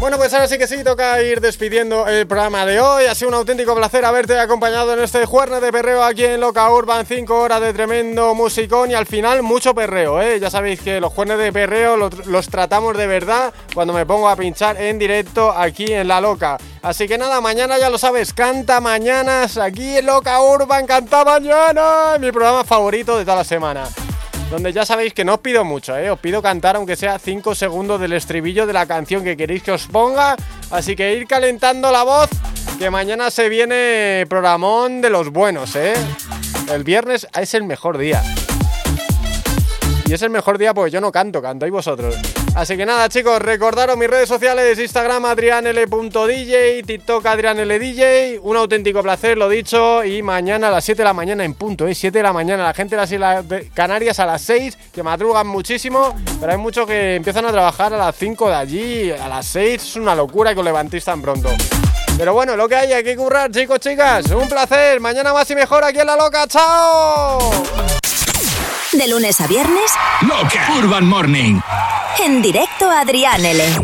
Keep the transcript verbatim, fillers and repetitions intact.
Bueno, pues ahora sí que sí, toca ir despidiendo el programa de hoy. Ha sido un auténtico placer haberte acompañado en este jueves de perreo aquí en Loca Urban. Cinco horas de tremendo musicón y al final mucho perreo, ¿eh? Ya sabéis que los jueves de perreo los, los tratamos de verdad cuando me pongo a pinchar en directo aquí en La Loca. Así que nada, mañana ya lo sabes, Canta Mañanas aquí en Loca Urban, Canta Mañana, mi programa favorito de toda la semana. Donde ya sabéis que no os pido mucho, ¿eh? Os pido cantar aunque sea cinco segundos del estribillo de la canción que queréis que os ponga. Así que ir calentando la voz, que mañana se viene programón de los buenos, ¿eh? El viernes es el mejor día. Y es el mejor día porque yo no canto, cantáis vosotros. Así que nada, chicos, recordaros mis redes sociales: Instagram adrianl punto d j, TikTok adrianldj. Un auténtico placer, lo dicho. Y mañana a las siete de la mañana en punto, ¿eh? siete de la mañana, la gente de las Islas Canarias a las seis, que madrugan muchísimo, pero hay muchos que empiezan a trabajar a las cinco de allí, a las seis. Es una locura que os levantéis tan pronto. Pero bueno, lo que hay, hay que currar, chicos, chicas. Un placer, mañana más y mejor aquí en La Loca. ¡Chao! De lunes a viernes, Loca Urban Morning. En directo a Adrián L.